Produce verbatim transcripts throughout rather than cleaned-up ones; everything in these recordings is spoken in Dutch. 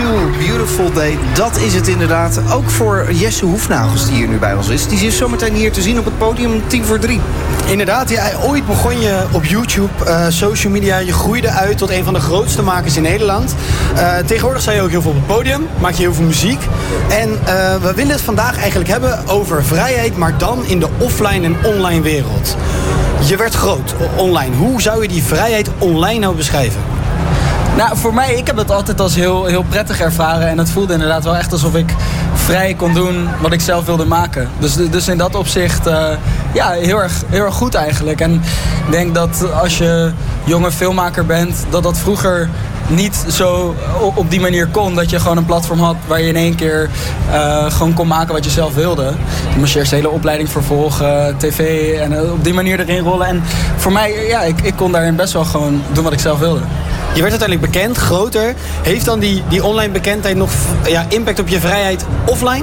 Ooh, Beautiful Day. Dat is het inderdaad. Ook voor Jesse Hoefnagels, die hier nu bij ons is. Die is zometeen hier te zien op het podium tien voor drie. Inderdaad, ja, ooit begon je op YouTube, uh, social media. Je groeide uit tot een van de grootste makers in Nederland. Uh, tegenwoordig sta je ook heel veel op het podium. Maak je heel veel muziek. En uh, we willen het vandaag eigenlijk hebben over vrijheid, maar dan in de offline en online wereld. Je werd groot online. Hoe zou je die vrijheid online nou beschrijven? Nou, voor mij, ik heb het altijd als heel, heel prettig ervaren. En het voelde inderdaad wel echt alsof ik vrij kon doen wat ik zelf wilde maken. Dus, dus in dat opzicht, uh, ja, heel erg, heel erg goed eigenlijk. En ik denk dat als je jonge filmmaker bent, dat dat vroeger niet zo op die manier kon. Dat je gewoon een platform had waar je in één keer uh, gewoon kon maken wat je zelf wilde. Dan moest je eerst de hele opleiding vervolgen, tv en op die manier erin rollen. En voor mij, ja, ik, ik kon daarin best wel gewoon doen wat ik zelf wilde. Je werd uiteindelijk bekend, groter. Heeft dan die, die online bekendheid nog ja, impact op je vrijheid offline?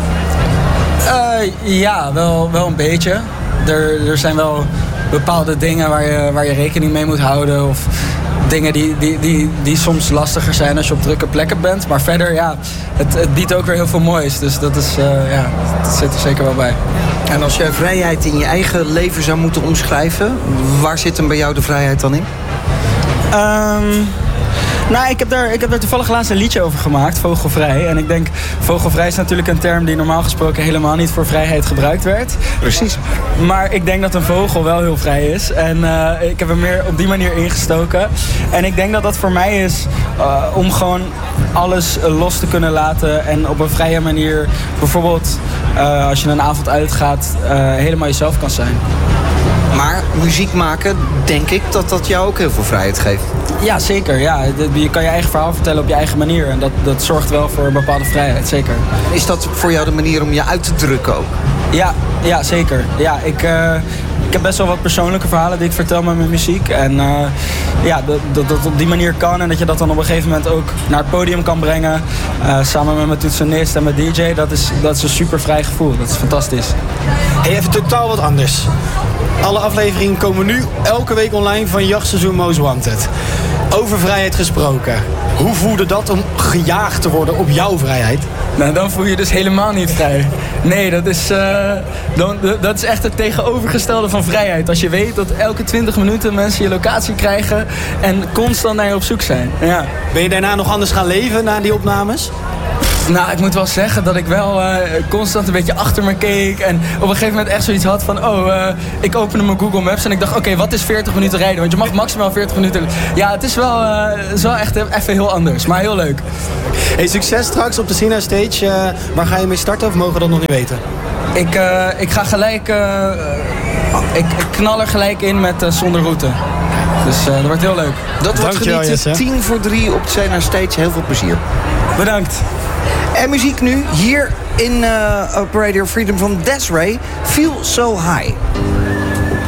Uh, ja, wel, wel een beetje. Er, er zijn wel bepaalde dingen waar je, waar je rekening mee moet houden. Of dingen die, die, die, die soms lastiger zijn als je op drukke plekken bent. Maar verder, ja, het, het biedt ook weer heel veel moois. Dus dat, is, uh, ja, dat zit er zeker wel bij. En als jij vrijheid in je eigen leven zou moeten omschrijven, waar zit hem bij jou de vrijheid dan in? Um, nou, ik heb, daar, ik heb daar toevallig laatst een liedje over gemaakt, vogelvrij. En ik denk, vogelvrij is natuurlijk een term die normaal gesproken helemaal niet voor vrijheid gebruikt werd. Precies. Maar ik denk dat een vogel wel heel vrij is. En uh, ik heb hem meer op die manier ingestoken. En ik denk dat dat voor mij is uh, om gewoon alles uh, los te kunnen laten. En op een vrije manier, bijvoorbeeld uh, als je een avond uitgaat, uh, helemaal jezelf kan zijn. Maar muziek maken, denk ik dat dat jou ook heel veel vrijheid geeft. Ja, zeker. Ja. Je kan je eigen verhaal vertellen op je eigen manier. En dat, dat zorgt wel voor een bepaalde vrijheid, zeker. Is dat voor jou de manier om je uit te drukken ook? Ja, ja zeker. Ja, ik, uh, ik heb best wel wat persoonlijke verhalen die ik vertel met mijn muziek. En uh, ja, dat, dat dat op die manier kan. En dat je dat dan op een gegeven moment ook naar het podium kan brengen. Uh, samen met mijn toetsenist en mijn D J. Dat is, dat is een super vrij gevoel. Dat is fantastisch. Hey, even totaal wat anders. Alle afleveringen komen nu elke week online van Jachtseizoen Most Wanted. Over vrijheid gesproken. Hoe voelde dat om gejaagd te worden op jouw vrijheid? Nou, dan voel je je dus helemaal niet vrij. Nee, dat is, uh, dan, dat is echt het tegenovergestelde van vrijheid. Als je weet dat elke twintig minuten mensen je locatie krijgen en constant naar je op zoek zijn. Ja. Ben je daarna nog anders gaan leven na die opnames? Nou, ik moet wel zeggen dat ik wel uh, constant een beetje achter me keek. En op een gegeven moment echt zoiets had van... oh, uh, ik opende mijn Google Maps en ik dacht... oké, okay, wat is veertig minuten rijden? Want je mag maximaal veertig minuten... Ja, het is wel, uh, is wel echt even heel anders, maar heel leuk. Hey, succes straks op de Sina Stage. Uh, waar ga je mee starten of mogen we dat nog niet weten? Ik, uh, ik ga gelijk... Uh, ik, ik knal er gelijk in met uh, Zonder Route. Dus uh, dat wordt heel leuk. Dat wordt genieten. tien voor drie op de Sina Stage. Heel veel plezier. Bedankt. En muziek nu, hier in uh, op Radio Freedom van Des'Ray, Feel So High.